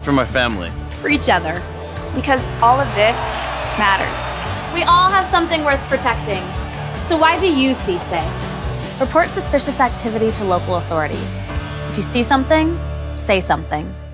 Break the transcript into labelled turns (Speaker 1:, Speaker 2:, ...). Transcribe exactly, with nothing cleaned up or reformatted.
Speaker 1: For my family.
Speaker 2: For each other.
Speaker 3: Because all of this matters.
Speaker 4: We all have something worth protecting. So why do you see say?
Speaker 5: Report suspicious activity to local authorities. If you see something, say something.